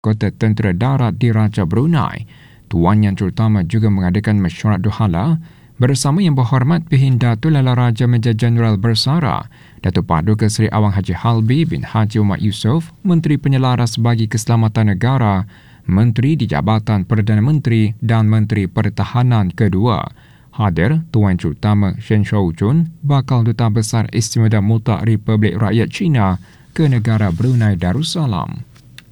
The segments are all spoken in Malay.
kota tentera darat di Raja Brunei. Tuan Yang Terutama juga mengadakan mesyuarat duhala bersama Yang Berhormat Pihin Datuk Lala Raja Major Jeneral Bersara, Datuk Paduka Seri Awang Haji Halbi bin Haji Umar Yusof, Menteri Penyelaras bagi Keselamatan Negara, Menteri di Jabatan Perdana Menteri dan Menteri Pertahanan kedua. Hadir Tuan Terutama Shen Shouchun, bakal Duta Besar Istimewa Mutlak Republik Rakyat China ke negara Brunei Darussalam.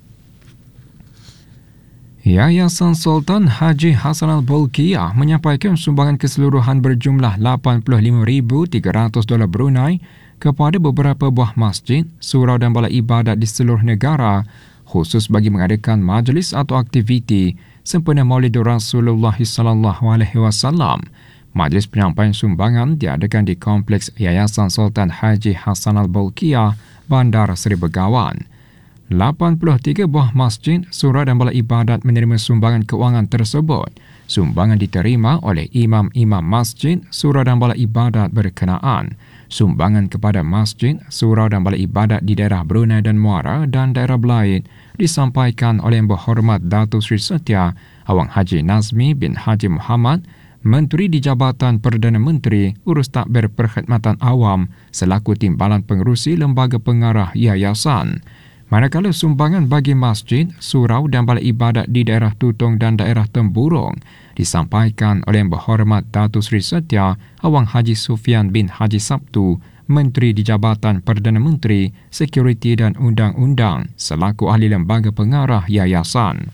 Yayasan Sultan Haji Hassan Al-Bolkiah menyampaikan sumbangan keseluruhan berjumlah $85,300 Brunei kepada beberapa buah masjid, surau dan balai ibadat di seluruh negara, khusus bagi mengadakan majlis atau aktiviti sempena Maulid Rasulullah SAW. Majlis penyampaian sumbangan diadakan di Kompleks Yayasan Sultan Haji Hassan Al-Bolkiah, Bandar Seri Begawan. 83 buah masjid, surau dan balai ibadat menerima sumbangan kewangan tersebut. Sumbangan diterima oleh imam-imam masjid, surau dan balai ibadat berkenaan. Sumbangan kepada masjid, surau dan balai ibadat di daerah Brunei dan Muara dan daerah Belait disampaikan oleh Yang Berhormat Datuk Seri Setia Awang Haji Nazmi bin Haji Muhammad, Menteri di Jabatan Perdana Menteri Urus Takbir Perkhidmatan Awam selaku Timbalan Pengerusi Lembaga Pengarah Yayasan. Manakala sumbangan bagi masjid, surau dan balai ibadat di daerah Tutong dan daerah Temburong disampaikan oleh Yang Berhormat Datuk Seri Setia Awang Haji Sufian bin Haji Sabtu, Menteri di Jabatan Perdana Menteri, Sekuriti dan Undang-Undang selaku Ahli Lembaga Pengarah Yayasan.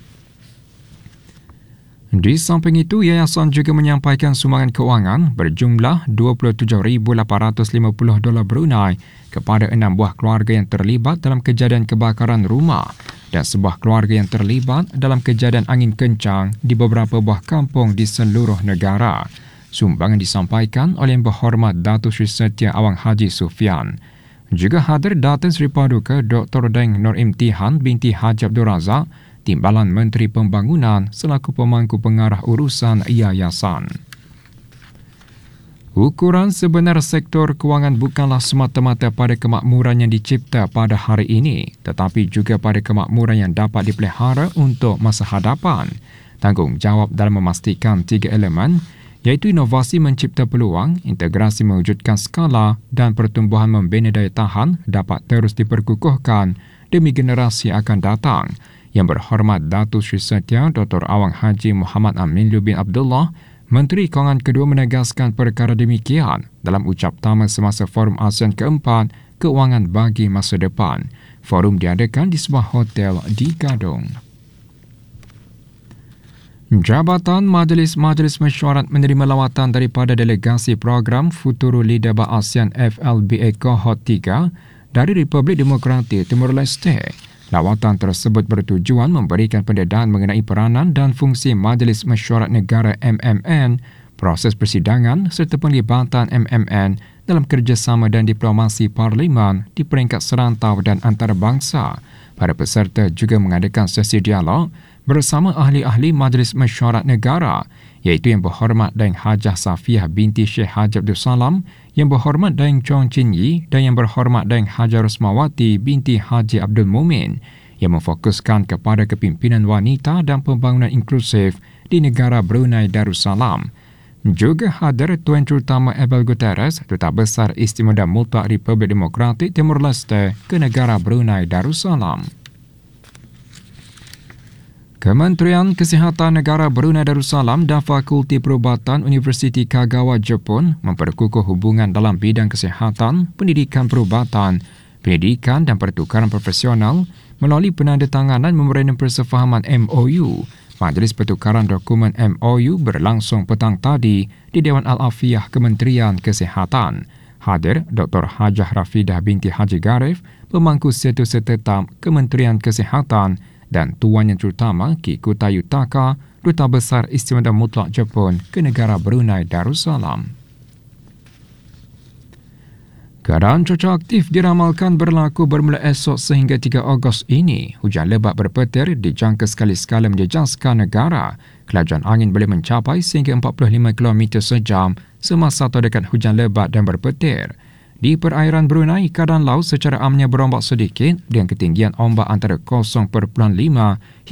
Di samping itu, Yayasan juga menyampaikan sumbangan kewangan berjumlah $27,850 Brunei kepada 6 buah keluarga yang terlibat dalam kejadian kebakaran rumah dan sebuah keluarga yang terlibat dalam kejadian angin kencang di beberapa buah kampung di seluruh negara. Sumbangan disampaikan oleh Yang Berhormat Datuk Seri Setia Awang Haji Sufian. Juga hadir Datin Seri Paduka Dr. Deng Nur Imtihan binti Haji Abdul Razak, Timbalan Menteri Pembangunan selaku pemangku pengarah urusan yayasan. Ukuran sebenar sektor kewangan bukanlah semata-mata pada kemakmuran yang dicipta pada hari ini, tetapi juga pada kemakmuran yang dapat dipelihara untuk masa hadapan. Tanggungjawab dalam memastikan 3 elemen, iaitu inovasi mencipta peluang, integrasi mewujudkan skala dan pertumbuhan membina daya tahan dapat terus diperkukuhkan demi generasi akan datang. Yang Berhormat Datuk Seri Setia Dr. Awang Haji Muhammad Aminlu bin Abdullah, Menteri Kewangan kedua menegaskan perkara demikian dalam ucap tama semasa Forum ASEAN ke-4 Kewangan bagi Masa Depan. Forum diadakan di sebuah hotel di Gadong. Jabatan Majlis Mesyuarat menerima lawatan daripada delegasi program Futuro Leader ASEAN FLBA Kohort 3 dari Republik Demokratik Timur Leste. Lawatan tersebut bertujuan memberikan pendedahan mengenai peranan dan fungsi Majlis Mesyuarat Negara MMN, proses persidangan serta penglibatan MMN dalam kerjasama dan diplomasi parlimen di peringkat serantau dan antarabangsa. Para peserta juga mengadakan sesi dialog bersama ahli-ahli Majlis Mesyuarat Negara, iaitu Yang Berhormat Daeng Hajah Safiah binti Syekh Haji Abdul Salam, Yang Berhormat Daeng Chong Chin Yi dan Yang Berhormat Daeng Hajar Rosmawati binti Haji Abdul Mumin, yang memfokuskan kepada kepimpinan wanita dan pembangunan inklusif di negara Brunei Darussalam. Juga hadir Tuan Terutama Abel Guterres, Duta Besar Istimewa Mutlak Republik Demokratik Timur Leste ke negara Brunei Darussalam. Kementerian Kesihatan Negara Brunei Darussalam dan Fakulti Perubatan Universiti Kagawa Jepun memperkukuh hubungan dalam bidang kesihatan, pendidikan perubatan, pendidikan dan pertukaran profesional melalui penandatanganan Memorandum Persefahaman MOU. Majlis pertukaran dokumen MOU berlangsung petang tadi di Dewan Al-Afiah Kementerian Kesihatan. Hadir Dr. Hajah Rafidah binti Haji Garif, pemangku setiausaha tetap Kementerian Kesihatan, dan Tuan Yang Terutama Kikuta Yutaka, Duta Besar Istimewa Mutlak Jepun ke negara Brunei Darussalam. Keadaan cuaca aktif diramalkan berlaku bermula esok sehingga 3 Ogos ini. Hujan lebat berpetir dijangka sekali-sekala menjejaskan negara. Kelajuan angin boleh mencapai sehingga 45 km sejam semasa terdekat hujan lebat dan berpetir. Di perairan Brunei, keadaan laut secara amnya berombak sedikit dengan ketinggian ombak antara 0.5